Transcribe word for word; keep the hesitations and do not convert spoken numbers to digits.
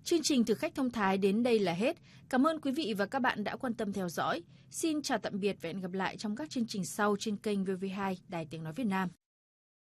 Chương trình Thực khách thông thái đến đây là hết. Cảm ơn quý vị và các bạn đã quan tâm theo dõi. Xin chào tạm biệt và hẹn gặp lại trong các chương trình sau trên kênh vê vê hai Đài Tiếng Nói Việt Nam.